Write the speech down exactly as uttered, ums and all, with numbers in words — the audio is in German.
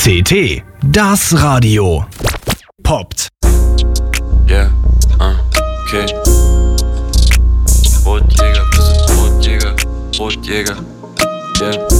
C T, das Radio. Poppt. Yeah, uh, okay. Brotjäger, bist du Brotjäger, Brotjäger, yeah.